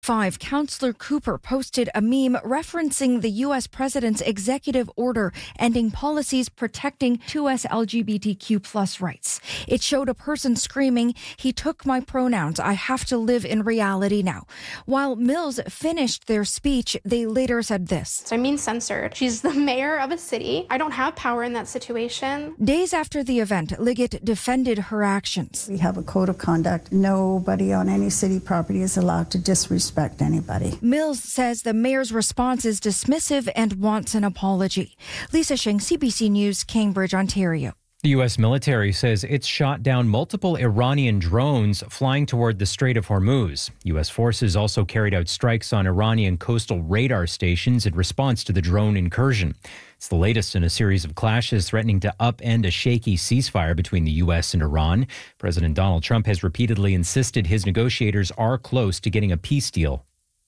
5. Councillor Cooper posted a meme referencing the U.S. president's executive order ending policies protecting 2S LGBTQ plus rights. It showed a person screaming, "He took my pronouns. I have to live in reality now." While Mills finished their speech, they later said this. I'm being censored. She's the mayor of a city. I don't have power in that situation. Days after the event, Liggett defended her actions. We have a code of conduct. Nobody on any city property is allowed to disrespect anybody. Mills says the mayor's response is dismissive and wants an apology. Lisa Shing, CBC News, Cambridge, Ontario. The U.S. military says it's shot down multiple Iranian drones flying toward the Strait of Hormuz. U.S. forces also carried out strikes on Iranian coastal radar stations in response to the drone incursion. It's the latest in a series of clashes threatening to upend a shaky ceasefire between the U.S. and Iran. President Donald Trump has repeatedly insisted his negotiators are close to getting a peace deal.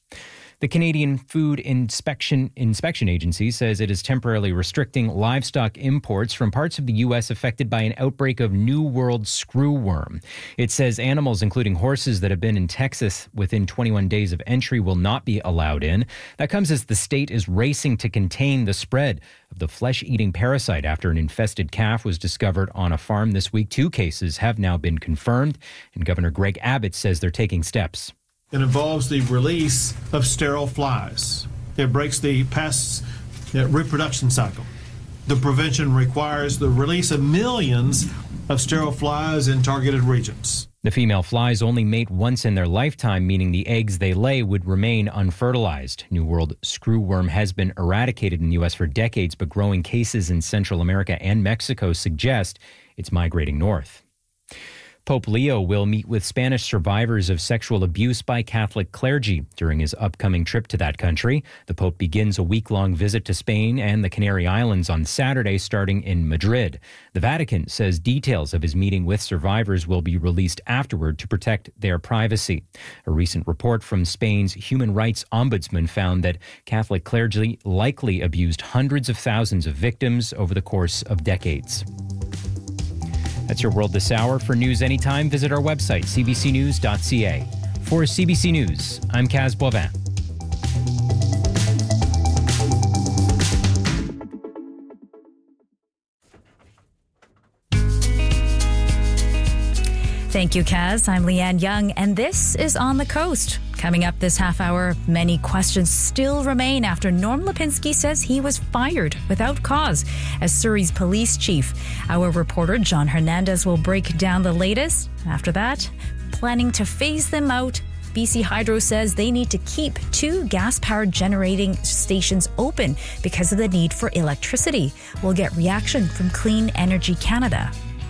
The Canadian Food Inspection Agency says it is temporarily restricting livestock imports from parts of the U.S. affected by an outbreak of New World screwworm. It says animals, including horses that have been in Texas within 21 days of entry, will not be allowed in. That comes as the state is racing to contain the spread of the flesh-eating parasite after an infested calf was discovered on a farm this week. 2 cases have now been confirmed, and Governor Greg Abbott says they're taking steps. It involves the release of sterile flies. It breaks the pest's reproduction cycle. The prevention requires the release of millions of sterile flies in targeted regions. The female flies only mate once in their lifetime, meaning the eggs they lay would remain unfertilized. New World screwworm has been eradicated in the U.S. for decades, but growing cases in Central America and Mexico suggest it's migrating north. Pope Leo will meet with Spanish survivors of sexual abuse by Catholic clergy during his upcoming trip to that country. The Pope begins a week-long visit to Spain and the Canary Islands on Saturday, starting in Madrid. The Vatican says details of his meeting with survivors will be released afterward to protect their privacy. A recent report from Spain's human rights ombudsman found that Catholic clergy likely abused hundreds of thousands of victims over the course of decades. That's your World This Hour. For news anytime, visit our website, cbcnews.ca. For CBC News, I'm Kaz Boivin. Thank you, Kaz. I'm Leanne Young, and this is On the Coast. Coming up this half hour, many questions still remain after Norm Lipinski says he was fired without cause as Surrey's police chief. Our reporter, John Hernandez, will break down the latest. After that, planning to phase them out. BC Hydro says they need to keep 2 gas-powered generating stations open because of the need for electricity. We'll get reaction from Clean Energy Canada.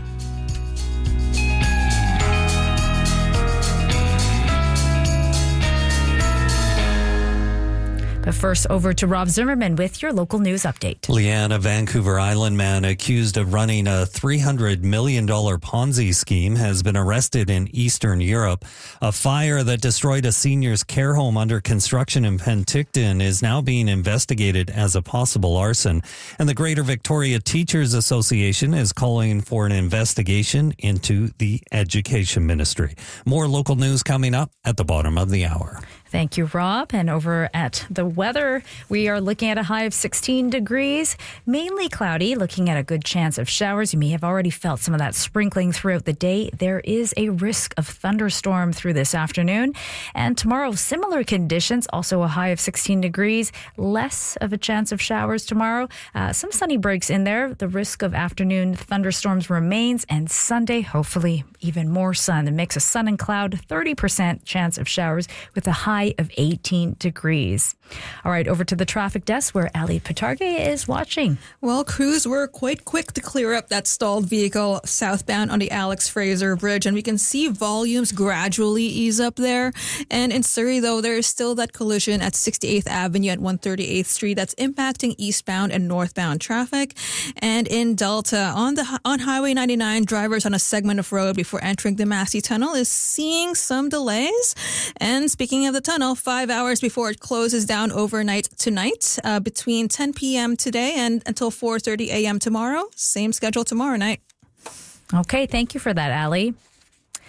But first, over to Rob Zimmerman with your local news update. Leanne, a Vancouver Island man accused of running a $300 million Ponzi scheme, has been arrested in Eastern Europe. A fire that destroyed a senior's care home under construction in Penticton is now being investigated as a possible arson. And the Greater Victoria Teachers Association is calling for an investigation into the Education Ministry. More local news coming up at the bottom of the hour. Thank you, Rob. And over at the weather, we are looking at a high of 16 degrees, mainly cloudy, looking at a good chance of showers. You may have already felt some of that sprinkling throughout the day. There is a risk of thunderstorm through this afternoon. And tomorrow, similar conditions, also a high of 16 degrees, less of a chance of showers tomorrow. Some sunny breaks in there. The risk of afternoon thunderstorms remains. And Sunday, hopefully even more sun. The mix of sun and cloud, 30% chance of showers with a high of 18 degrees. All right, over to the traffic desk where Ali Patarge is watching. Well, crews were quite quick to clear up that stalled vehicle southbound on the Alex Fraser Bridge, and we can see volumes gradually ease up there. And in Surrey, though, there is still that collision at 68th Avenue at 138th Street that's impacting eastbound and northbound traffic. And in Delta, on Highway 99, drivers on a segment of road before entering the Massey Tunnel is seeing some delays. And speaking of the tunnel, 5 hours before it closes down overnight tonight, between 10 p.m. today and until 4:30 a.m. tomorrow. Same schedule tomorrow night. Okay, thank you for that, Ali.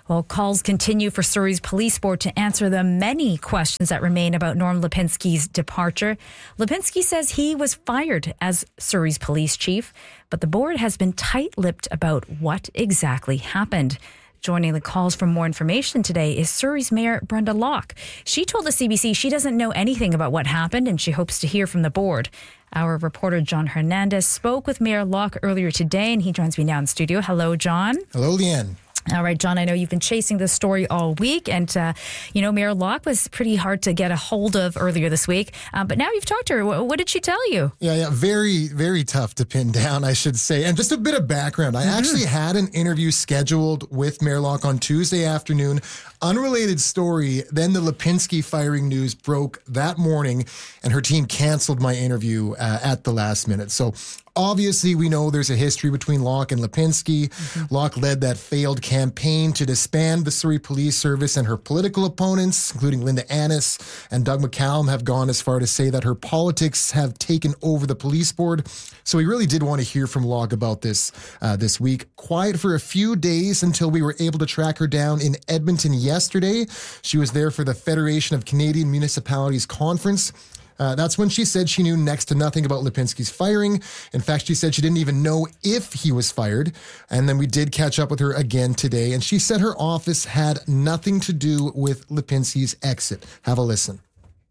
Well, calls continue for Surrey's police board to answer the many questions that remain about Norm Lipinski's departure. Lipinski says he was fired as Surrey's police chief, but the board has been tight-lipped about what exactly happened. Joining the calls for more information today is Surrey's Mayor Brenda Locke. She told the CBC she doesn't know anything about what happened and she hopes to hear from the board. Our reporter John Hernandez spoke with Mayor Locke earlier today and he joins me now in studio. Hello, John. Hello, Leanne. All right, John, I know you've been chasing this story all week and, Mayor Locke was pretty hard to get a hold of earlier this week. But now you've talked to her. What did she tell you? Yeah, very, very tough to pin down, I should say. And just a bit of background. I actually had an interview scheduled with Mayor Locke on Tuesday afternoon. Unrelated story. Then the Lipinski firing news broke that morning and her team canceled my interview at the last minute. So obviously, we know there's a history between Locke and Lipinski. Locke led that failed campaign to disband the Surrey Police Service, and her political opponents, including Linda Annis and Doug McCallum, have gone as far to say that her politics have taken over the police board. So we really did want to hear from Locke about this this week. Quiet for a few days until we were able to track her down in Edmonton yesterday. She was there for the Federation of Canadian Municipalities conference. That's when she said she knew next to nothing about Lipinski's firing. In fact, she said she didn't even know if he was fired. And then we did catch up with her again today. And she said her office had nothing to do with Lipinski's exit. Have a listen.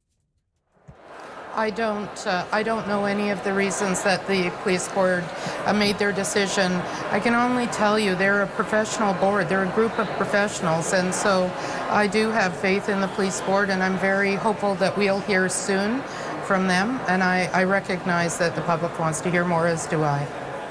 I don't know any of the reasons that the police board made their decision. I can only tell you they're a professional board. They're a group of professionals. And so I do have faith in the police board, and I'm very hopeful that we'll hear soon from them. And I recognize that the public wants to hear more, as do I.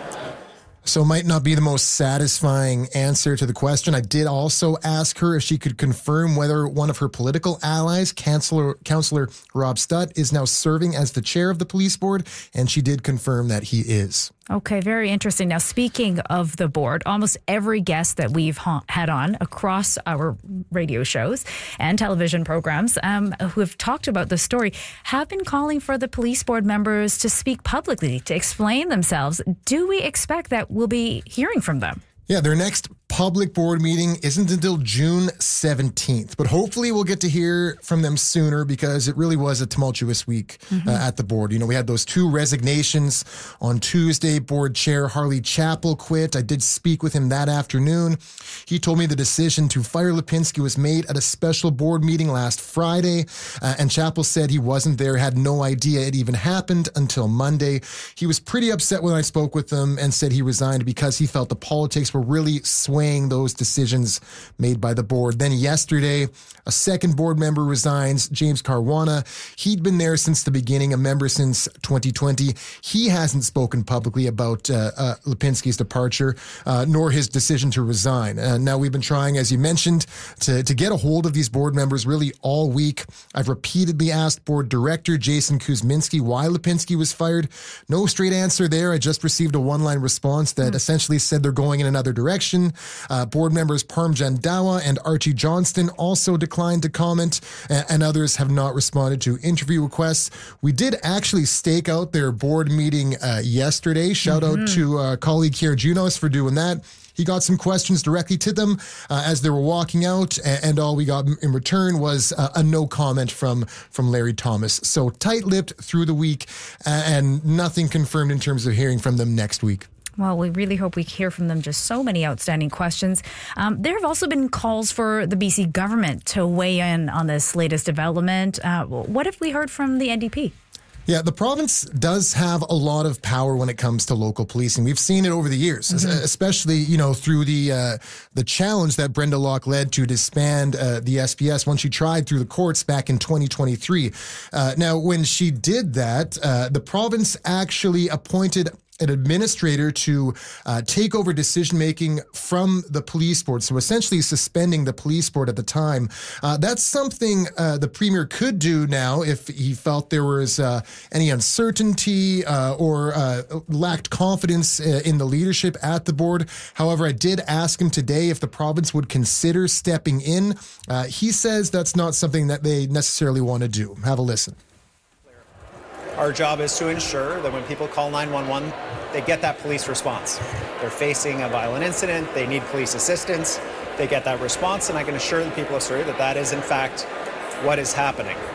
So it might not be the most satisfying answer to the question. I did also ask her if she could confirm whether one of her political allies, Councillor Rob Stutt, is now serving as the chair of the police board, and she did confirm that he is. Okay, very interesting. Now, speaking of the board, almost every guest that we've had on across our radio shows and television programs who have talked about the story have been calling for the police board members to speak publicly, to explain themselves. Do we expect that we'll be hearing from them? Yeah, their next public board meeting isn't until June 17th, but hopefully we'll get to hear from them sooner because it really was a tumultuous week at the board. You know, we had those two resignations on Tuesday. Board chair Harley Chappell quit. I did speak with him that afternoon. He told me the decision to fire Lipinski was made at a special board meeting last Friday, and Chappell said he wasn't there, had no idea it even happened until Monday. He was pretty upset when I spoke with him and said he resigned because he felt the politics were really swaying those decisions made by the board. Then yesterday, a second board member resigns, James Caruana. He'd been there since the beginning, a member since 2020. He hasn't spoken publicly about Lipinski's departure, nor his decision to resign. Now, we've been trying, as you mentioned, to get a hold of these board members really all week. I've repeatedly asked board director Jason Kuzminski why Lipinski was fired. No straight answer there. I just received a one-line response that essentially said they're going in another direction. Board members Parmjan Dawa and Archie Johnston also declined to comment, and others have not responded to interview requests. We did actually stake out their board meeting yesterday. Shout out to colleague here, Junos, for doing that. He got some questions directly to them as they were walking out, and all we got in return was a no comment from Larry Thomas. So tight-lipped through the week, and nothing confirmed in terms of hearing from them next week. Well, we really hope we hear from them. Just so many outstanding questions. There have also been calls for the BC government to weigh in on this latest development. What have we heard from the NDP? Yeah, the province does have a lot of power when it comes to local policing. We've seen it over the years, especially, through the challenge that Brenda Locke led to disband the SPS when she tried through the courts back in 2023. Now, when she did that, the province actually appointed an administrator to take over decision-making from the police board. So essentially suspending the police board at the time. That's something the premier could do now if he felt there was any uncertainty or lacked confidence in the leadership at the board. However, I did ask him today if the province would consider stepping in. He says that's not something that they necessarily want to do. Have a listen. Our job is to ensure that when people call 911, they get that police response. They're facing a violent incident, they need police assistance. they get that response, and I can assure the people of Surrey that that is in fact what is happening.